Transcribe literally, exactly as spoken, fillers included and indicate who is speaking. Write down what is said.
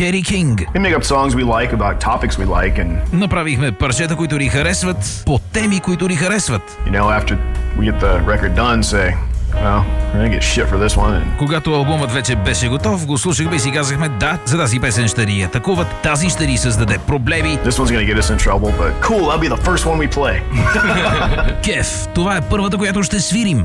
Speaker 1: Кери Кинг.
Speaker 2: We make up songs we like about topics we like, and
Speaker 1: Направихме парчета, които ни харесват, по теми, които ни харесват.
Speaker 2: you know, after we get the record done, say, well, we're gonna get shit for this one. And
Speaker 1: Когато албумът вече беше готов, го слушахме и си казахме, да, за тази песен ще ни атакуват, тази ще ни създаде проблеми.
Speaker 2: this one's gonna get us in trouble, but cool, that'll be the first one we play.
Speaker 1: Кеф, това е първата, която ще свирим.